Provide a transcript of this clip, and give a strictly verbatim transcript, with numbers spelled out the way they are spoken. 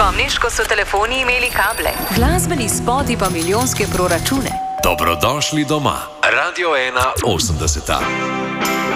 Spomniš, ko so telefoni imeli kable, glasbeni spoti pa milijonske proračune? Dobrodošli doma. Radio ena osemdeseta.